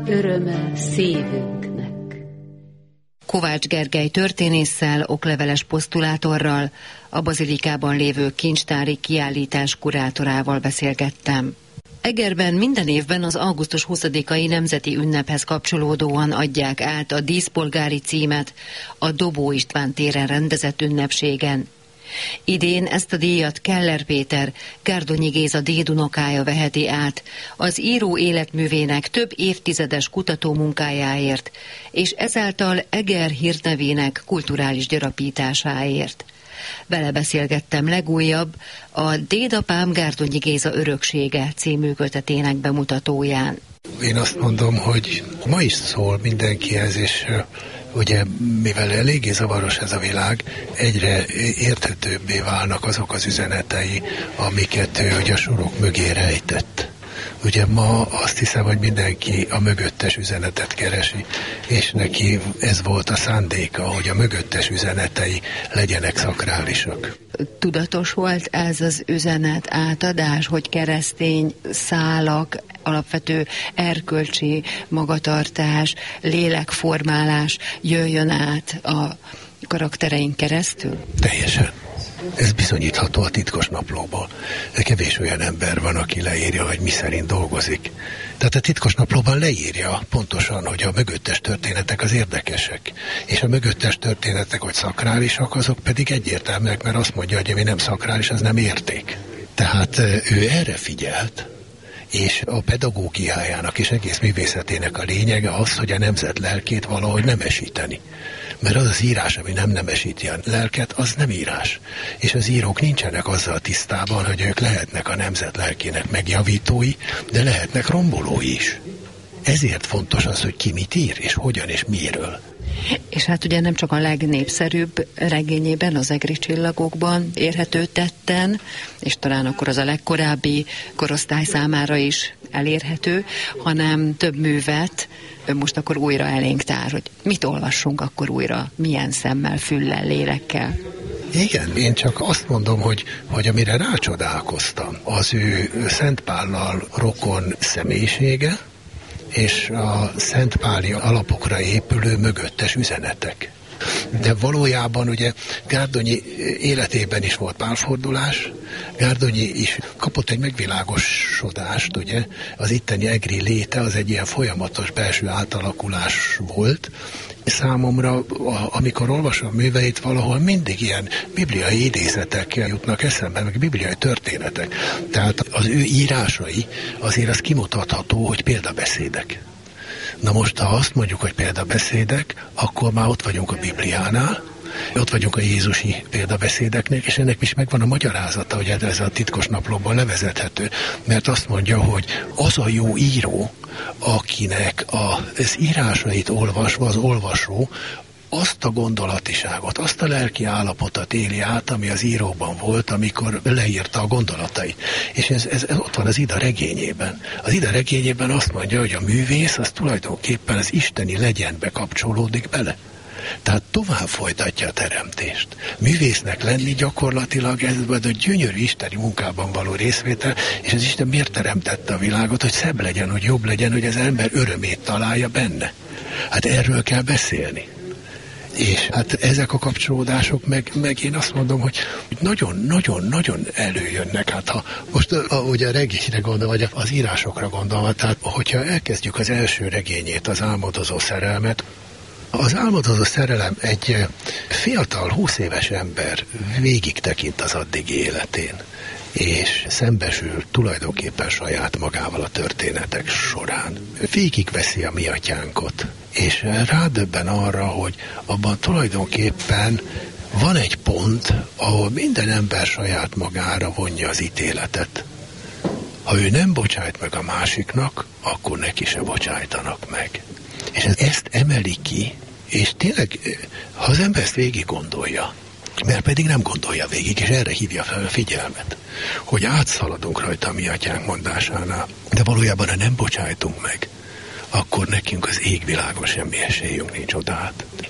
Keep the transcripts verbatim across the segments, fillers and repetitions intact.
öröme szívünknek. Kovács Gergely történésszel, okleveles posztulátorral, a bazilikában lévő kincstári kiállítás kurátorával beszélgettem. Egerben minden évben az augusztus huszadikai nemzeti ünnephez kapcsolódóan adják át a díszpolgári címet a Dobó István téren rendezett ünnepségen. Idén ezt a díjat Keller Péter, Gárdonyi Géza dédunokája veheti át az író életművének több évtizedes kutatómunkájáért, és ezáltal Eger hírnevének kulturális gyarapításáért. Vele beszélgettem legújabb a Dédapám Gárdonyi Géza öröksége című kötetének bemutatóján. Én azt mondom, hogy ma is szól mindenkihez, és ugye, mivel eléggé zavaros ez a világ, egyre érthetőbbé válnak azok az üzenetei, amiket ő ugye a sorok mögé rejtett. Ugye ma azt hiszem, hogy mindenki a mögöttes üzenetet keresi, és neki ez volt a szándéka, hogy a mögöttes üzenetei legyenek szakrálisak. Tudatos volt ez az üzenet átadás, hogy keresztény szálak, alapvető erkölcsi magatartás, lélekformálás jöjjön át a karaktereink keresztül? Teljesen. Ez bizonyítható a titkos naplóból. Kevés olyan ember van, aki leírja, hogy mi szerint dolgozik. Tehát a titkos naplóban leírja pontosan, hogy a mögöttes történetek az érdekesek. És a mögöttes történetek, hogy szakrálisak, azok pedig egyértelműek, mert azt mondja, hogy ami nem szakrális, az nem érték. Tehát ő erre figyelt, és a pedagógiájának és egész művészetének a lényege az, hogy a nemzet lelkét valahogy nemesíteni. Mert az az írás, ami nem nemesíti a lelket, az nem írás. És az írók nincsenek azzal tisztában, hogy ők lehetnek a nemzet lelkének megjavítói, de lehetnek rombolói is. Ezért fontos az, hogy ki mit ír, és hogyan, és miről. És hát ugye nem csak a legnépszerűbb regényében, az Egri csillagokban érhető tetten, és talán akkor az a legkorábbi korosztály számára is elérhető, hanem több művet most akkor újra elénk tár, hogy mit olvassunk akkor újra, milyen szemmel, füllel, lélekkel. Igen, én csak azt mondom, hogy, hogy amire rácsodálkoztam, az ő Szent Pállal rokon személyisége, és a szentpáli alapokra épülő mögöttes üzenetek. De valójában ugye Gárdonyi életében is volt pálfordulás, Gárdonyi is kapott egy megvilágosodást, ugye, az itteni egri léte az egy ilyen folyamatos belső átalakulás volt. Számomra, amikor olvasom a műveit, valahol mindig ilyen bibliai idézetek jutnak eszembe, meg bibliai történetek. Tehát az ő írásai azért az kimutatható, hogy példabeszédek. Na most, ha azt mondjuk, hogy példabeszédek, akkor már ott vagyunk a Bibliánál, ott vagyunk a jézusi példabeszédeknek, és ennek is megvan a magyarázata, hogy ez a titkos naplóban levezethető, mert azt mondja, hogy az a jó író, akinek az írásait olvasva az olvasó azt a gondolatiságot, azt a lelki állapotot éli át, ami az íróban volt, amikor leírta a gondolatai. És ez, ez, ez ott van az Ida regényében. Az Ida regényében azt mondja, hogy a művész az tulajdonképpen az isteni legyenbe kapcsolódik bele. Tehát tovább folytatja a teremtést. Művésznek lenni gyakorlatilag ez vagy a gyönyörű isteni munkában való részvétel, és az Isten miért teremtette a világot, hogy szebb legyen, hogy jobb legyen, hogy az ember örömét találja benne. Hát erről kell beszélni. És hát ezek a kapcsolódások, meg, meg én azt mondom, hogy nagyon-nagyon-nagyon előjönnek. Hát ha most a, ugye a regényre gondolom, vagy az írásokra gondolom, tehát hogyha elkezdjük az első regényét, az Álmodozó szerelmet, az álmodozó szerelem egy fiatal, húsz éves ember végig tekint az addigi életén, és szembesül tulajdonképpen saját magával a történetek során. Végigveszi a mi atyánkot, és rádöbben arra, hogy abban tulajdonképpen van egy pont, ahol minden ember saját magára vonja az ítéletet. Ha ő nem bocsájt meg a másiknak, akkor neki se bocsájtanak meg. És ezt emeli ki, és tényleg, ha az ember ezt végig gondolja, mert pedig nem gondolja végig, és erre hívja fel a figyelmet, hogy átszaladunk rajta a mi atyánk mondásánál, de valójában, ha nem bocsájtunk meg, akkor nekünk az égvilágon semmi esélyünk nincs odaát.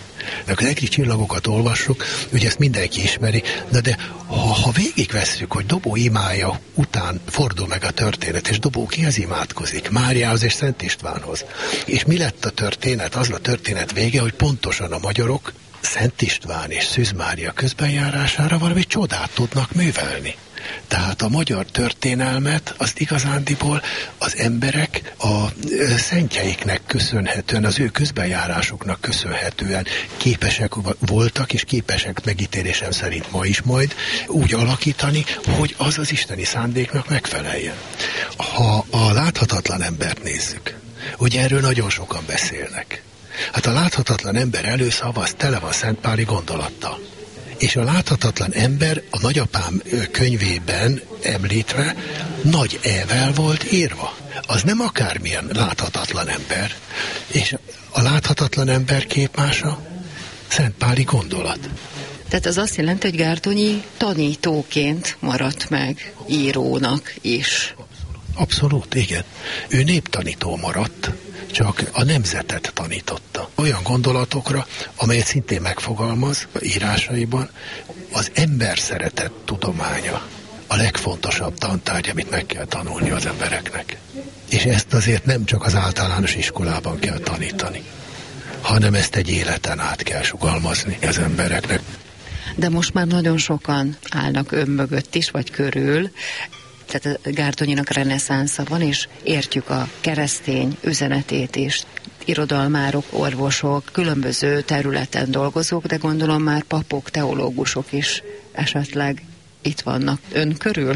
Mert az egri csillagokat olvassuk, ugye ezt mindenki ismeri, de, de ha, ha végigvesszük, hogy Dobó imája után fordul meg a történet, és Dobó kihez imádkozik? Máriához és Szent Istvánhoz. És mi lett a történet? Az a történet vége, hogy pontosan a magyarok Szent István és Szűz Mária közbenjárására valami csodát tudnak művelni. Tehát a magyar történelmet azt igazándiból az emberek a szentjeiknek köszönhetően, az ő közbenjárásuknak köszönhetően képesek voltak, és képesek megítélésem szerint ma is majd úgy alakítani, hogy az az isteni szándéknak megfeleljen. Ha a láthatatlan embert nézzük, ugye erről nagyon sokan beszélnek. Hát a láthatatlan ember előszava az tele van szentpáli gondolattal. És a láthatatlan ember a nagyapám könyvében említve nagy E-vel volt írva. Az nem akármilyen láthatatlan ember. És a láthatatlan ember képmása szentpáli gondolat. Tehát az azt jelenti, hogy Gárdonyi tanítóként maradt meg írónak is. Abszolút, igen. Ő néptanító maradt, csak a nemzetet tanította. Olyan gondolatokra, amelyet szintén megfogalmaz írásaiban, az ember szeretet tudománya a legfontosabb tantárgy, amit meg kell tanulni az embereknek. És ezt azért nem csak az általános iskolában kell tanítani, hanem ezt egy életen át kell sugalmazni az embereknek. De most már nagyon sokan állnak ön mögött is, vagy körül, tehát a Gárdonyinak reneszánsza van, és értjük a keresztény üzenetét is. Irodalmárok, orvosok, különböző területen dolgozók, de gondolom már papok, teológusok is esetleg itt vannak ön körül.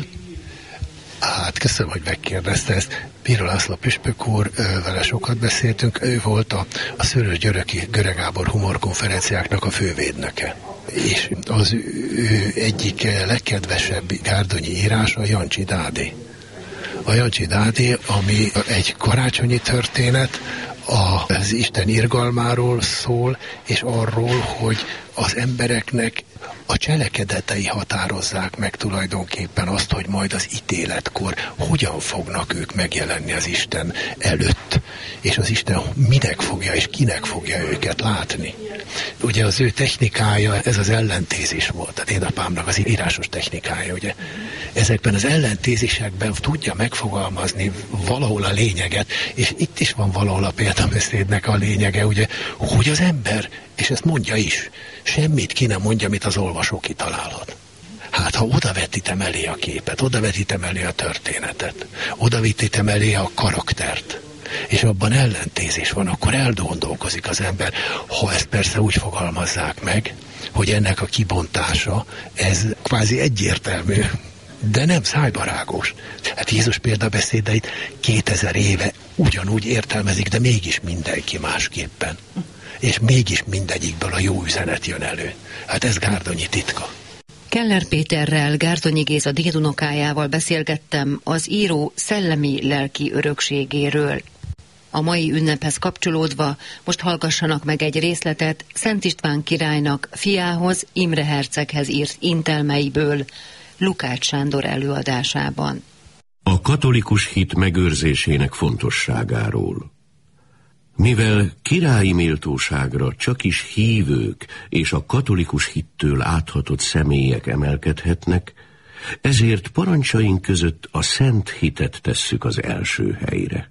Hát köszönöm, hogy megkérdezte ezt. Bíró László püspök úr, vele sokat beszéltünk, ő volt a, a Szőlős-Györöki Göre Gábor humorkonferenciáknak a fővédnöke. És az ő egyik legkedvesebb gárdonyi írása a Jancsi Dádé. A Jancsi Dádé, ami egy karácsonyi történet, az Isten irgalmáról szól, és arról, hogy az embereknek a cselekedetei határozzák meg tulajdonképpen azt, hogy majd az ítéletkor hogyan fognak ők megjelenni az Isten előtt, és az Isten minek fogja és kinek fogja őket látni. Ugye az ő technikája, ez az ellentézis volt, a dédapámnak az írásos technikája, ugye. Ezekben az ellentézisekben tudja megfogalmazni valahol a lényeget, és itt is van valahol a példabeszédnek a lényege, ugye, hogy az ember, és ezt mondja is, semmit ki nem mondja, amit az olvasó kitalálhat. Hát, ha odavetítem elé a képet, odavetítem elé a történetet, odavetítem elé a karaktert, és abban ellentézés van, akkor elgondolkozik az ember. Ha ezt persze úgy fogalmazzák meg, hogy ennek a kibontása, ez kvázi egyértelmű, de nem szájbarágos. Hát Jézus példabeszédeit kétezer éve ugyanúgy értelmezik, de mégis mindenki másképpen. És mégis mindegyikből a jó üzenet jön elő. Hát ez Gárdonyi titka. Keller Péterrel, Gárdonyi Géza dédunokájával beszélgettem az író szellemi-lelki örökségéről. A mai ünnephez kapcsolódva most hallgassanak meg egy részletet Szent István királynak fiához, Imre herceghez írt intelmeiből, Lukács Sándor előadásában. A katolikus hit megőrzésének fontosságáról. Mivel királyi méltóságra csak is hívők és a katolikus hittől áthatott személyek emelkedhetnek, ezért parancsaink között a szent hitet tesszük az első helyre.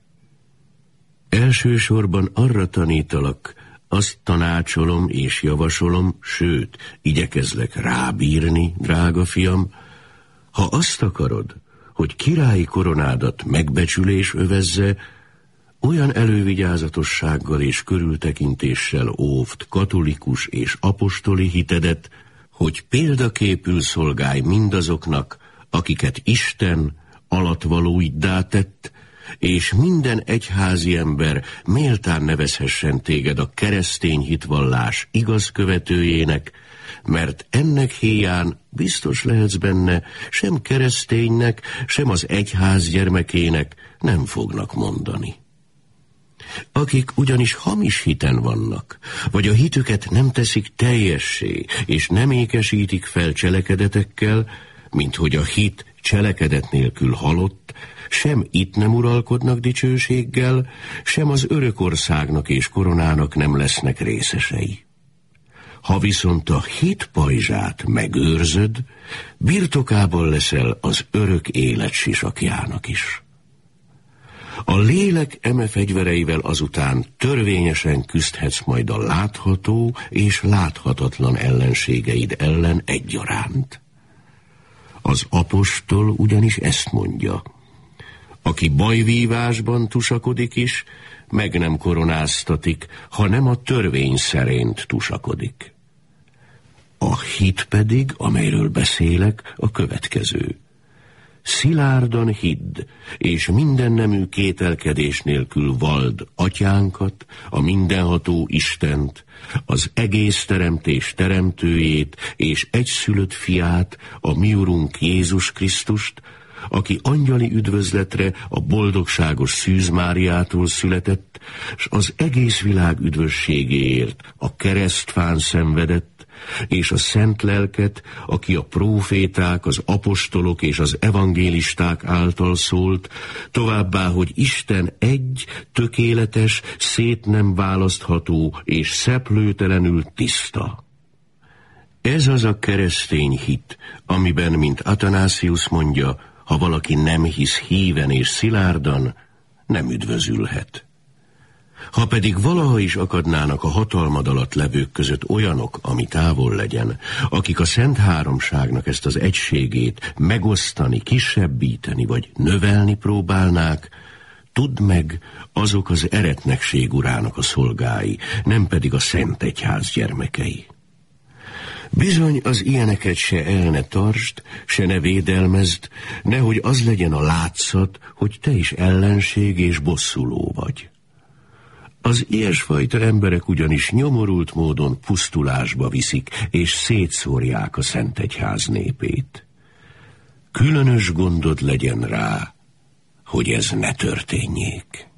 Elsősorban arra tanítalak, azt tanácsolom és javasolom, sőt, igyekezlek rábírni, drága fiam, ha azt akarod, hogy királyi koronádat megbecsülés övezze, olyan elővigyázatossággal és körültekintéssel óvd katolikus és apostoli hitedet, hogy példaképül szolgálj mindazoknak, akiket Isten alattvalóiddá tett, és minden egyházi ember méltán nevezhessen téged a keresztény hitvallás igaz követőjének, mert ennek héján biztos lehetsz benne, sem kereszténynek, sem az egyház gyermekének nem fognak mondani. Akik ugyanis hamis hiten vannak, vagy a hitüket nem teszik teljessé, és nem ékesítik fel cselekedetekkel, mint hogy a hit cselekedet nélkül halott, sem itt nem uralkodnak dicsőséggel, sem az örök országnak és koronának nem lesznek részesei. Ha viszont a hit pajzsát megőrzöd, birtokában leszel az örök élet sisakjának is. A lélek eme fegyvereivel azután törvényesen küzdhetsz majd a látható és láthatatlan ellenségeid ellen egyaránt. Az apostol ugyanis ezt mondja: aki bajvívásban tusakodik is, meg nem koronáztatik, hanem a törvény szerint tusakodik. A hit pedig, amelyről beszélek, a következő. Szilárdan hidd, és minden nemű kételkedés nélkül vald atyánkat, a mindenható Istent, az egész teremtés teremtőjét és egyszülött fiát, a mi urunk Jézus Krisztust, aki angyali üdvözletre a boldogságos Szűz Máriától született, s az egész világ üdvösségéért a keresztfán szenvedett, és a szent lelket, aki a próféták, az apostolok és az evangélisták által szólt, továbbá, hogy Isten egy, tökéletes, szét nem választható és szeplőtelenül tiszta. Ez az a keresztény hit, amiben, mint Athanasius mondja, ha valaki nem hisz híven és szilárdan, nem üdvözülhet. Ha pedig valaha is akadnának a hatalmad alatt levők között olyanok, ami távol legyen, akik a Szent Háromságnak ezt az egységét megosztani, kisebbíteni vagy növelni próbálnák, tudd meg, azok az eretnekség urának a szolgái, nem pedig a Szent Egyház gyermekei. Bizony az ilyeneket se el ne tartsd, se ne védelmezd, nehogy az legyen a látszat, hogy te is ellenség és bosszuló vagy. Az ilyesfajta emberek ugyanis nyomorult módon pusztulásba viszik, és szétszórják a Szent Egyház népét. Különös gondod legyen rá, hogy ez ne történjék.